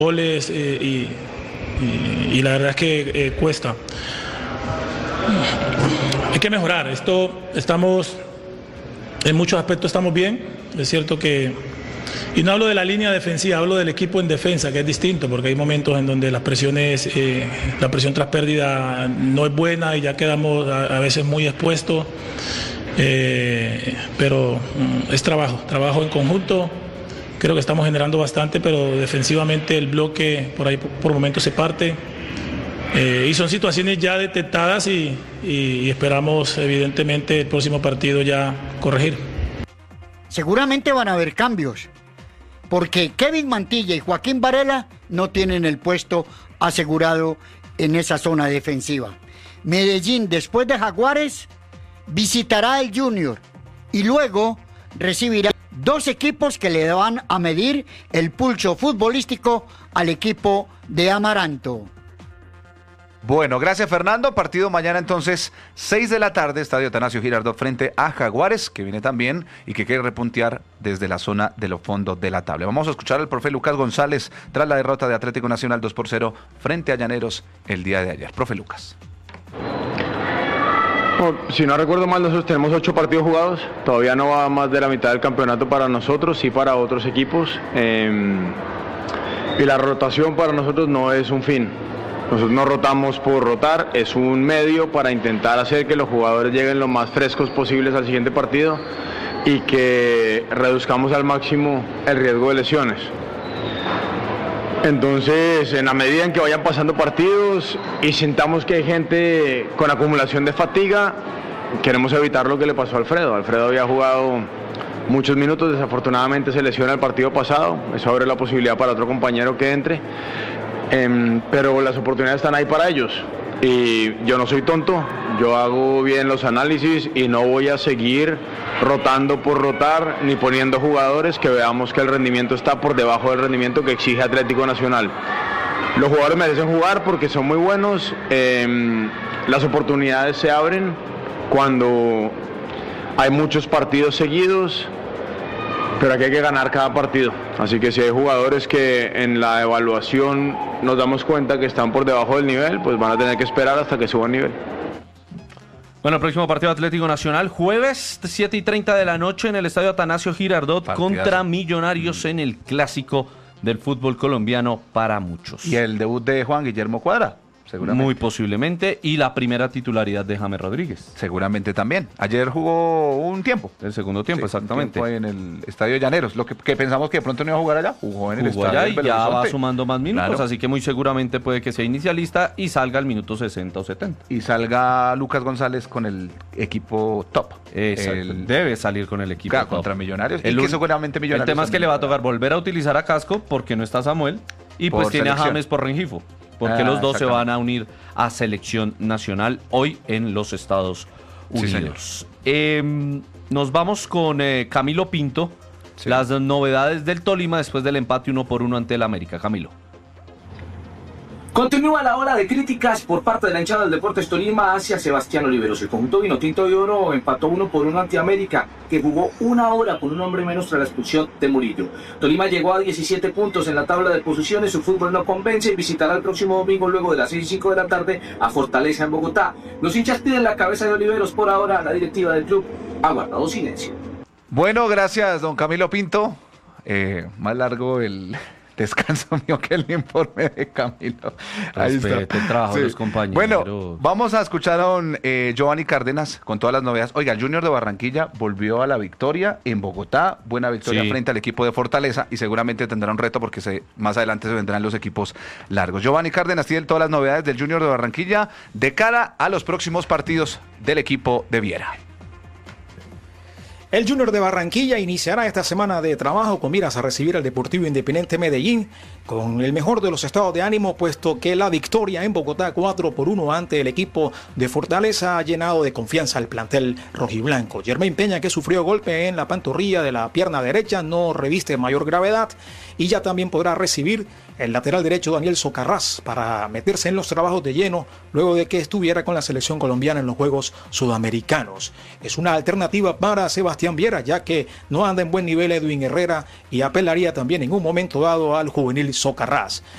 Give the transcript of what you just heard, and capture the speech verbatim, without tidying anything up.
goles eh, y, y, y la verdad es que eh, cuesta. Hay que mejorar. Esto estamos, en muchos aspectos estamos bien. Es cierto que, y no hablo de la línea defensiva, hablo del equipo en defensa, que es distinto, porque hay momentos en donde las presiones, eh, la presión tras pérdida no es buena y ya quedamos a, a veces muy expuestos. Eh, pero mm, es trabajo, trabajo en conjunto. Creo que estamos generando bastante, pero defensivamente el bloque por ahí por momentos se parte. Eh, y son situaciones ya detectadas y, y, y esperamos evidentemente el próximo partido ya corregir. Seguramente van a haber cambios, porque Kevin Mantilla y Joaquín Varela no tienen el puesto asegurado en esa zona defensiva. Medellín, después de Jaguares, visitará el Junior y luego recibirá dos equipos que le van a medir el pulso futbolístico al equipo de Amaranto. Bueno, gracias Fernando. Partido mañana entonces, seis de la tarde, Estadio Atanasio Girardot frente a Jaguares, que viene también y que quiere repuntear desde la zona de los fondos de la tabla. Vamos a escuchar al profe Lucas González tras la derrota de Atlético Nacional dos por cero frente a Llaneros el día de ayer. Profe Lucas. Si no recuerdo mal, nosotros tenemos ocho partidos jugados, todavía no va más de la mitad del campeonato para nosotros, sí para otros equipos, eh, y la rotación para nosotros no es un fin, nosotros no rotamos por rotar, es un medio para intentar hacer que los jugadores lleguen lo más frescos posibles al siguiente partido y que reduzcamos al máximo el riesgo de lesiones. Entonces, en la medida en que vayan pasando partidos y sintamos que hay gente con acumulación de fatiga, queremos evitar lo que le pasó a Alfredo. Alfredo había jugado muchos minutos, desafortunadamente se lesiona el partido pasado, eso abre la posibilidad para otro compañero que entre, eh, pero las oportunidades están ahí para ellos. Y yo no soy tonto, yo hago bien los análisis y no voy a seguir rotando por rotar ni poniendo jugadores que veamos que el rendimiento está por debajo del rendimiento que exige Atlético Nacional. Los jugadores merecen jugar porque son muy buenos, eh, las oportunidades se abren cuando hay muchos partidos seguidos, pero aquí hay que ganar cada partido. Así que si hay jugadores que en la evaluación nos damos cuenta que están por debajo del nivel, pues van a tener que esperar hasta que suban nivel. Bueno, el próximo partido Atlético Nacional, jueves siete y treinta de la noche en el Estadio Atanasio Girardot. Partidazo. Contra Millonarios en el clásico del fútbol colombiano para muchos. Y el debut de Juan Guillermo Cuadra. Seguramente. Muy posiblemente, y la primera titularidad de James Rodríguez. Seguramente también. Ayer jugó un tiempo. El segundo tiempo, sí, exactamente. Fue en el Estadio Llaneros. Lo que, que pensamos que de pronto no iba a jugar allá, jugó en el jugó Estadio allá y del ya Belo va Horizonte. sumando más minutos, Claro. Así que muy seguramente puede que sea inicialista y salga al minuto sesenta o setenta. Y salga Lucas González con el equipo top. Exacto. El, Debe salir con el equipo claro, top. Contra Millonarios. El, y que seguramente Millonarios. el tema es que le va a tocar volver a utilizar a Casco porque no está Samuel y Por pues tiene selección. a James por Rengifo. Porque Ah, los dos se van a unir a selección nacional hoy en los Estados Unidos. Sí, eh, nos vamos con eh, Camilo Pinto. Sí. Las novedades del Tolima después del empate uno por uno ante el América. Camilo. Continúa la ola de críticas por parte de la hinchada del Deportes Tolima hacia Sebastián Oliveros. El conjunto vinotinto de oro empató uno por uno ante América, que jugó una hora con un hombre menos tras la expulsión de Murillo. Tolima llegó a diecisiete puntos en la tabla de posiciones, su fútbol no convence y visitará el próximo domingo luego de las seis y cinco de la tarde a Fortaleza en Bogotá. Los hinchas piden la cabeza de Oliveros. Por ahora la directiva del club ha guardado silencio. Bueno, gracias don Camilo Pinto. Eh, más largo el... descanso mío que el informe de Camilo. Ahí Respete está. el trabajo Sí. de los compañeros. Bueno, vamos a escuchar a don eh, Giovanni Cárdenas con todas las novedades. Oiga, el Junior de Barranquilla volvió a la victoria en Bogotá. Buena victoria Sí. frente al equipo de Fortaleza y seguramente tendrá un reto porque se, más adelante se vendrán los equipos largos. Giovanni Cárdenas tiene todas las novedades del Junior de Barranquilla de cara a los próximos partidos del equipo de Viera. El Junior de Barranquilla iniciará esta semana de trabajo con miras a recibir al Deportivo Independiente Medellín con el mejor de los estados de ánimo, puesto que la victoria en Bogotá cuatro por uno ante el equipo de Fortaleza ha llenado de confianza al plantel rojiblanco. Germain Peña, que sufrió golpe en la pantorrilla de la pierna derecha, no reviste mayor gravedad y ya también podrá recibir el lateral derecho Daniel Socarrás para meterse en los trabajos de lleno luego de que estuviera con la selección colombiana en los Juegos Sudamericanos. Es una alternativa para Sebastián Viera, ya que no anda en buen nivel Edwin Herrera y apelaría también en un momento dado al juvenil Socarrás.